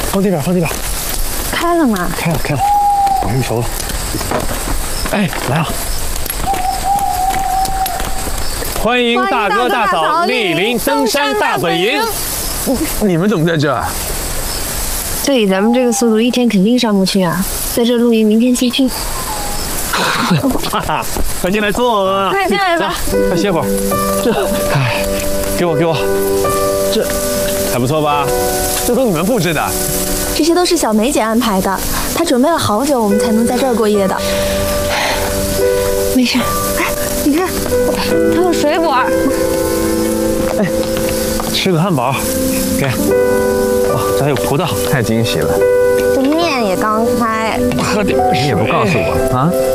放这边，放这边。 开了吗？ 开了，开了，我们熟了。哎，来了！欢迎大哥大嫂莅临登山大本营。 你们怎么在这儿？ 对，咱们这个速度一天肯定上不去啊，在这露营，明天继续。 哈哈，快进来坐。 快进来吧。 快歇会儿。这，哎，给我。这还不错吧？这都你们布置的。 这些都是小梅姐安排的，她准备了好久，我们才能在这儿过夜的。没事，哎，你看，还有水果。 哎，吃个汉堡，给。哦，这还有葡萄， 太惊喜了。 这面也刚开， 喝点水。 你也不告诉我啊？